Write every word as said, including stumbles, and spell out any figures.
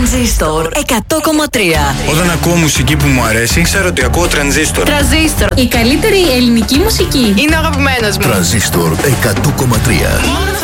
Τρανζίστορ εκατό κόμμα τρία. Όταν ακούω μουσική που μου αρέσει, ξέρω ότι ακούω Τρανζίστορ. Τρανζίστορ. Η καλύτερη ελληνική μουσική. Είναι ο αγαπημένος μου. Τρανζίστορ εκατό κόμμα τρία.